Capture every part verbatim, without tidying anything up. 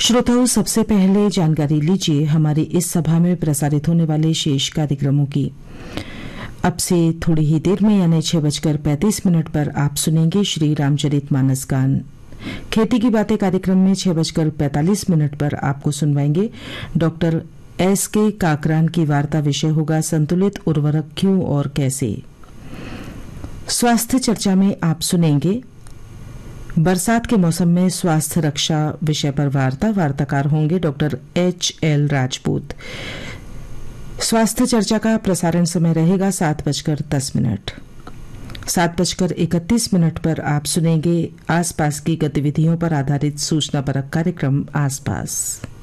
श्रोताओं, सबसे पहले जानकारी लीजिए हमारी इस सभा में प्रसारित होने वाले शेष कार्यक्रमों की। अब से थोड़ी ही देर में यानी छह बजकर पैंतीस मिनट पर आप सुनेंगे श्री रामचरितमानस गान। खेती की बातें कार्यक्रम में छह बजकर पैंतालीस मिनट पर आपको सुनवाएंगे डॉक्टर एस के काकरान की वार्ता। विषय होगा संतुलित उर्वरक क्यों और कैसे। स्वास्थ्य चर्चा में आप सुनेंगे बरसात के मौसम में स्वास्थ्य रक्षा विषय पर वार्ता। वार्ताकार होंगे डॉक्टर एच एल राजपूत। स्वास्थ्य चर्चा का प्रसारण समय रहेगा सात बजकर दस मिनट। सात बजकर इकतीस मिनट पर आप सुनेंगे आसपास की गतिविधियों पर आधारित सूचना परक कार्यक्रम आसपास।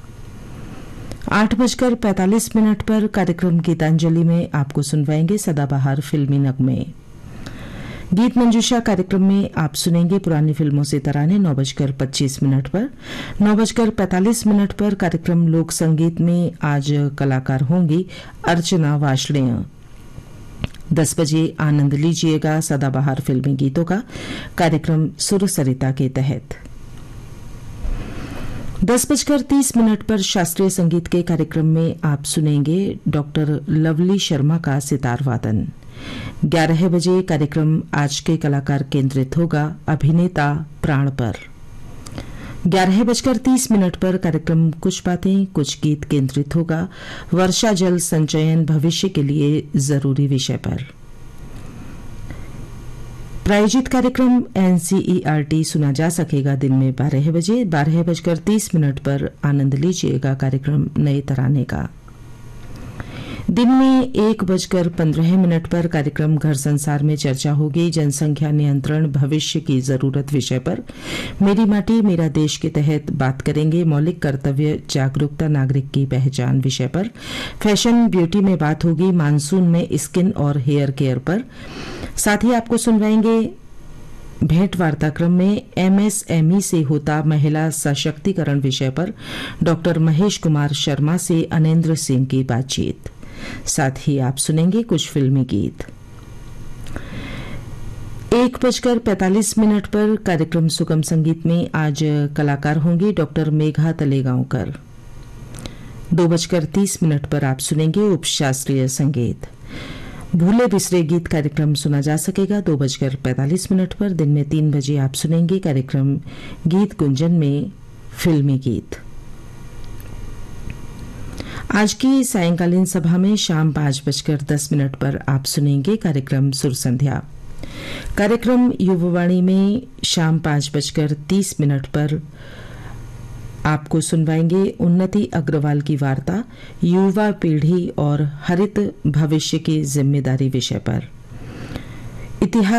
आठ बजकर पैंतालीस मिनट पर कार्यक्रम गीतांजलि में आपको सुनवाएंगे सदाबहार फिल्मी नगमे। गीत मंजूषा कार्यक्रम में आप सुनेंगे पुरानी फिल्मों से तराने। नौ बजकर पच्चीस मिनट पर नौ बजकर पैंतालीस मिनट पर कार्यक्रम लोक संगीत में आज कलाकार होंगी अर्चना वाशलेय। दस बजे आनंद लीजिएगा सदाबहार फिल्मी गीतों का कार्यक्रम सुर सरिता के तहत। दस बजकर तीस मिनट पर शास्त्रीय संगीत के कार्यक्रम में आप सुनेंगे डॉक्टर लवली शर्मा का सितार वादन। ग्यारह बजे कार्यक्रम आज के कलाकार केंद्रित होगा अभिनेता प्राण पर। ग्यारह बजकर तीस मिनट पर कार्यक्रम कुछ बातें कुछ गीत केंद्रित होगा वर्षा जल संचयन भविष्य के लिए जरूरी विषय पर। प्रायोजित कार्यक्रम एनसीईआरटी सुना जा सकेगा दिन में बारह बजे। बारह बजकर तीस मिनट पर आनंद लीजिएगा कार्यक्रम नए तराने का। दिन में एक बजकर पंद्रह मिनट पर कार्यक्रम घर संसार में चर्चा होगी जनसंख्या नियंत्रण भविष्य की जरूरत विषय पर। मेरी माटी मेरा देश के तहत बात करेंगे मौलिक कर्तव्य जागरूकता नागरिक की पहचान विषय पर। फैशन ब्यूटी में बात होगी मानसून में स्किन और हेयर केयर पर। साथ ही आपको सुनवाएंगे भेंट वार्ताक्रम में एमएसएमई से होता महिला सशक्तिकरण विषय पर डॉक्टर महेश कुमार शर्मा से अनेन्द्र सिंह की बातचीत। साथ ही आप सुनेंगे कुछ फिल्मी गीत। एक बजकर पैंतालीस मिनट पर कार्यक्रम सुगम संगीत में आज कलाकार होंगे डॉक्टर मेघा तलेगांवकर। दो बजकर तीस मिनट पर आप सुनेंगे उपशास्त्रीय संगीत। भूले बिसरे गीत कार्यक्रम सुना जा सकेगा दो बजकर पैंतालीस मिनट पर। दिन में तीन बजे आप सुनेंगे कार्यक्रम गीत गुंजन में फिल्मी गीत। आज की सायंकालीन सभा में शाम पांच बजकर दस मिनट पर आप सुनेंगे कार्यक्रम सुर संध्या। कार्यक्रम युववाणी में शाम पांच बजकर तीस मिनट पर आपको सुनवाएंगे उन्नति अग्रवाल की वार्ता युवा पीढ़ी और हरित भविष्य की जिम्मेदारी विषय पर। इतिहास